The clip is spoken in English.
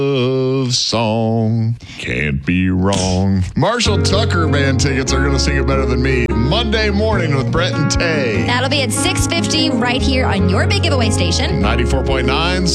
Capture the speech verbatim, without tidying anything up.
love song. Can't be wrong. Marshall Tucker Band tickets are going to sing it better than me. Monday morning with Brett and Tay. That'll be at six fifty right here on your big giveaway station. ninety-four point nine